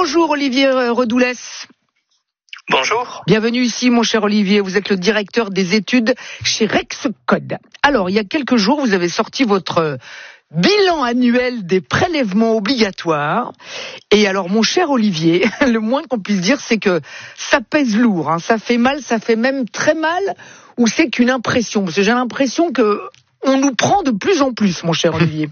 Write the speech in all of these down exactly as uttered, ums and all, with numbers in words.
Bonjour Olivier Redoulès. Bonjour. Bienvenue ici mon cher Olivier, vous êtes le directeur des études chez Rexcode. Alors il y a quelques jours vous avez sorti votre bilan annuel des prélèvements obligatoires. Et alors mon cher Olivier, le moins qu'on puisse dire c'est que ça pèse lourd, hein. Ça fait mal, ça fait même très mal, ou c'est qu'une impression? Parce que j'ai l'impression que on nous prend de plus en plus mon cher Olivier.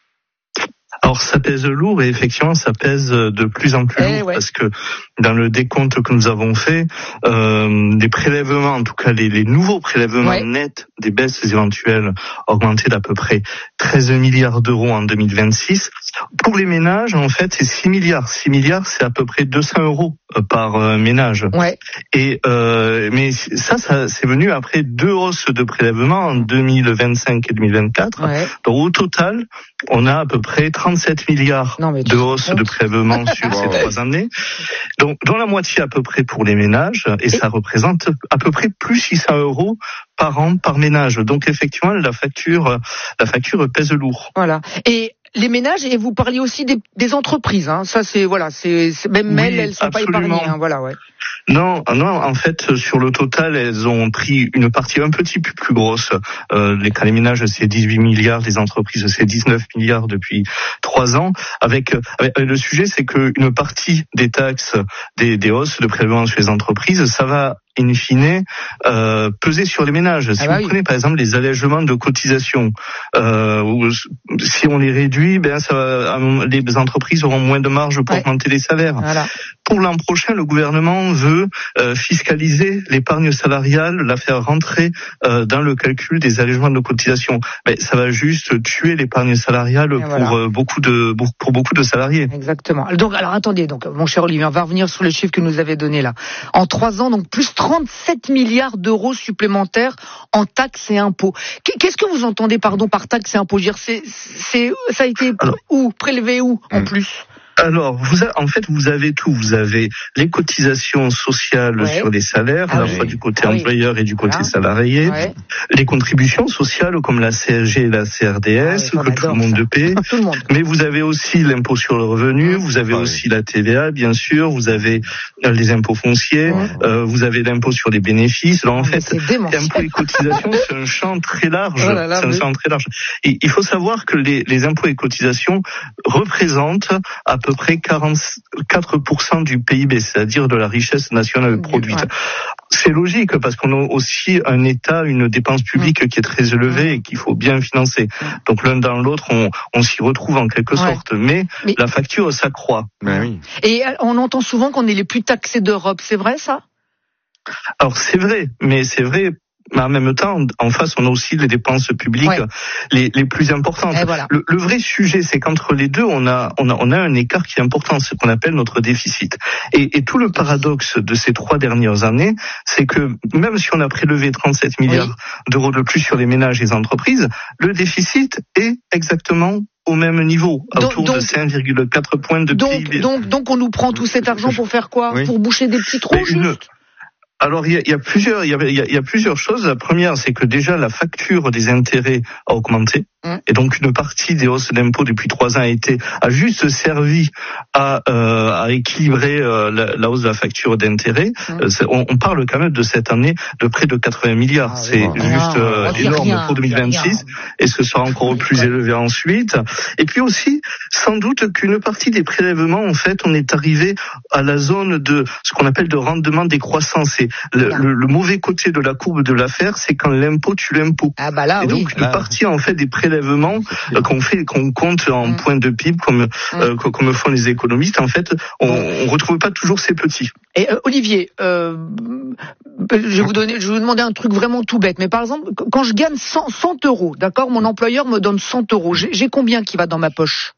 Alors ça pèse lourd et effectivement ça pèse de plus en plus eh lourd ouais. parce que dans le décompte que nous avons fait, euh, les prélèvements, en tout cas les, les nouveaux prélèvements ouais. nets des baisses éventuelles augmentés d'à peu près treize milliards d'euros en deux mille vingt-six. Pour les ménages, en fait, c'est six milliards. six milliards, c'est à peu près deux cents euros par euh, ménage. Ouais. Et euh, mais ça, ça c'est venu après deux hausses de prélèvements en deux mille vingt-cinq et deux mille vingt-quatre. Ouais. Donc au total, on a à peu près trente-sept milliards non, de hausses de prélèvements sur ces trois années. Donc dont la moitié à peu près pour les ménages, et, et ça représente à peu près plus six cents euros par an par ménage. Donc effectivement, la facture, la facture pèse lourd. Voilà. Et les ménages, et vous parliez aussi des, des entreprises, hein. Ça c'est voilà, c'est, c'est même oui, elles, elles sont absolument. Pas épargnées, hein. Voilà, ouais. Non, non, en fait, sur le total, elles ont pris une partie un petit peu plus grosse. Euh, les cas les ménages, c'est dix-huit milliards, les entreprises, c'est dix-neuf milliards depuis trois ans. Avec, avec le sujet, c'est que une partie des taxes, des, des hausses de prélèvements sur les entreprises, ça va in fine, euh, peser sur les ménages. Si ah bah vous oui. prenez par exemple les allègements de cotisations, euh, ou, si on les réduit, ben ça va, les entreprises auront moins de marge pour ouais. augmenter les salaires. Voilà. Pour l'an prochain, le gouvernement veut euh, fiscaliser l'épargne salariale, la faire rentrer euh, dans le calcul des allègements de cotisations. Ben, ça va juste tuer l'épargne salariale et pour voilà. euh, beaucoup de pour beaucoup de salariés. Exactement. Donc alors attendez, donc mon cher Olivier, on va revenir sur les chiffres que nous avez donnés là. En trois ans, donc plus trente-sept milliards d'euros supplémentaires en taxes et impôts. Qu'est-ce que vous entendez, pardon, par taxes et impôts? C'est, c'est, ça a été alors, où, prélevé où, en plus? Alors, vous a, en fait, vous avez tout. Vous avez les cotisations sociales ouais. sur les salaires, ah à la oui. fois du côté ah employeur oui. et du côté voilà. salarié. Ouais. Les contributions sociales comme la C S G et la C R D S, ah oui, que tout le monde ça. paie. tout le monde. Mais vous avez aussi l'impôt sur le revenu, vous avez ah aussi oui. la T V A, bien sûr, vous avez les impôts fonciers, ouais. euh, vous avez l'impôt sur les bénéfices. Alors, en fait, impôts et cotisations, c'est un champ très large. Oh là là, c'est un oui. champ très large. Et il faut savoir que les, les impôts et cotisations représentent à peu près quarante-quatre pour cent du P I B, c'est-à-dire de la richesse nationale produite. Ouais. C'est logique parce qu'on a aussi un État, une dépense publique mmh. qui est très élevée et qu'il faut bien financer. Mmh. Donc l'un dans l'autre, on, on s'y retrouve en quelque ouais. sorte. Mais, mais la facture s'accroît. Mais oui. Et on entend souvent qu'on est les plus taxés d'Europe. C'est vrai ça? Alors c'est vrai, mais c'est vrai. Mais en même temps, en face, on a aussi les dépenses publiques ouais. les, les plus importantes. Voilà. Le, le vrai sujet, c'est qu'entre les deux, on a, on a, on a un écart qui est important, ce qu'on appelle notre déficit. Et, et tout le paradoxe de ces trois dernières années, c'est que même si on a prélevé trente-sept milliards oui. d'euros de plus sur les ménages et les entreprises, le déficit est exactement au même niveau, donc, autour donc, de cinq virgule quatre points de donc, P I B. Donc, donc, on nous prend tout cet argent pour faire quoi? Oui. Pour boucher des petits trous, juste une... Alors il y a, il y a plusieurs, il y a, il y a plusieurs choses. La première, c'est que déjà la facture des intérêts a augmenté, mmh. et donc une partie des hausses d'impôts depuis trois ans a été a juste servi à, euh, à équilibrer euh, la, la hausse de la facture d'intérêt. Mmh. Euh, on, on parle quand même de cette année de près de quatre-vingts milliards. Ah, c'est oui. juste euh, ah, énorme rien, pour deux mille vingt-six, et ce sera encore plus élevé ensuite. Et puis aussi, sans doute qu'une partie des prélèvements, en fait, on est arrivé à la zone de ce qu'on appelle de rendement décroissant. C'est Le, le, le mauvais côté de la courbe de l'affaire, c'est quand l'impôt tue l'impôt. Ah bah là, et donc oui. une là. partie en fait des prélèvements euh, qu'on fait, qu'on compte en mmh. points de P I B, comme mmh. euh, comme font les économistes, en fait, on, on retrouve pas toujours ces petits. Et euh, Olivier, euh, je vais vous donner, je vais vous demander un truc vraiment tout bête, mais par exemple, quand je gagne cent, cent euros, d'accord, mon employeur me donne cent euros, j'ai, j'ai combien qui va dans ma poche?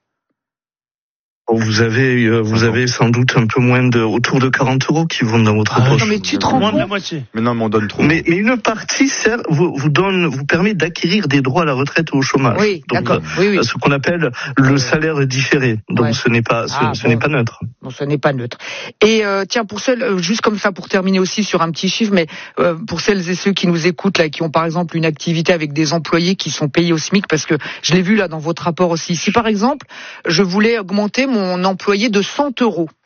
Vous avez, euh, vous avez sans doute un peu moins de, autour de quarante euros qui vont dans votre ah, poche. Non, mais tu te rends moins compte? de la moitié. Mais non, mais on donne trop. Mais, mais une partie, sert, vous, vous donne, vous permet d'acquérir des droits à la retraite ou au chômage. Oui, donc, d'accord. Oui, oui. Ce qu'on appelle le salaire différé. Donc, ouais. ce n'est pas, ce, ah, ce bon. n'est pas neutre. Non, ce n'est pas neutre. Et, euh, tiens, pour celles, juste comme ça, pour terminer aussi sur un petit chiffre, mais, euh, pour celles et ceux qui nous écoutent, là, qui ont par exemple une activité avec des employés qui sont payés au SMIC, parce que je l'ai vu là dans votre rapport aussi. Si par exemple, je voulais augmenter mon employé de cent euros,